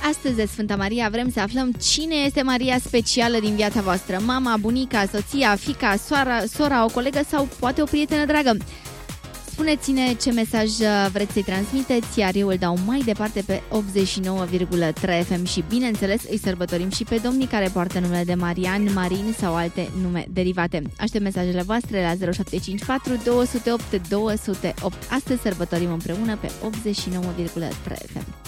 Astăzi de Sfânta Maria vrem să aflăm cine este Maria specială din viața voastră. Mama, bunica, soția, fiica, sora, o colegă sau poate o prietenă dragă. Spuneți-ne ce mesaj vreți să-i transmiteți, iar eu îl dau mai departe pe 89,3 FM și, bineînțeles, îi sărbătorim și pe domnii care poartă numele de Marian, Marin sau alte nume derivate. Aștept mesajele voastre la 0754 208 208. Astăzi sărbătorim împreună pe 89,3 FM.